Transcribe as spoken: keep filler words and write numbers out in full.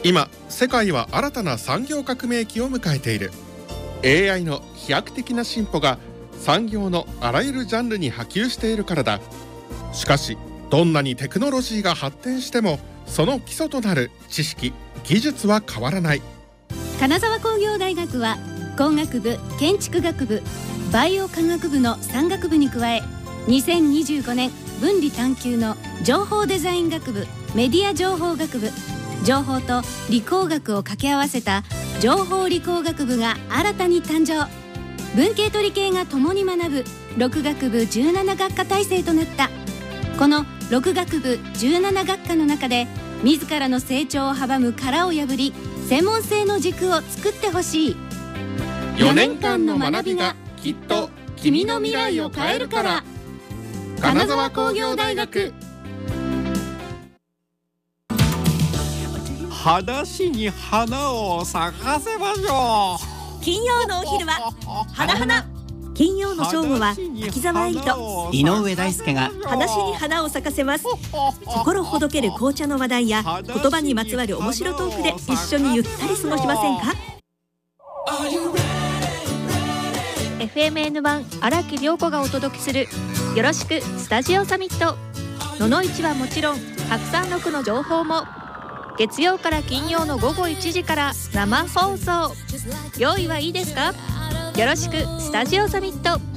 今世界は新たな産業革命期を迎えている。 エーアイ の飛躍的な進歩が産業のあらゆるジャンルに波及しているからだ。しかしどんなにテクノロジーが発展してもその基礎となる知識・技術は変わらない。 金沢工業大学は工学部、建築学部、バイオ科学部のさん学部に加え、にせんにじゅうごねん分離探究の情報デザイン学部、メディア情報学部、情報と理工学を掛け合わせた情報理工学部が新たに誕生。文系と理系が共に学ぶろく学部じゅうなな学科体制となった。このろく学部じゅうなな学科の中で自らの成長を阻む殻を破り、専門性の軸を作ってほしい。 よねんかんの学びがきっと君の未来を変えるから。金沢工業大学。 裸足に花を咲かせましょう。金曜のお昼は花花。金曜の正午は滝沢愛と井上大輔が裸足に花を咲かせます。心ほどける紅茶の話題や言葉にまつわる面白トークで一緒にゆったり過ごしませんか？ エフエムエヌワン 荒木涼子がお届けするよろしくスタジオサミット。野々市はもちろんたくさんの区の情報も月曜から金曜の午後いちじから生放送。用意はいいですか？よろしくスタジオサミット。